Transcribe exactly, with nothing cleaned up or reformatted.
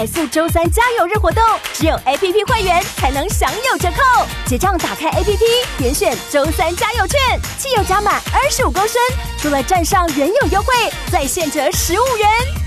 快速周三加油日活动，只有 A P P 会员才能享有折扣。结账打开 A P P， 点选周三加油券，汽油加满二十五公升，除了站上原有优惠，再现折十五元。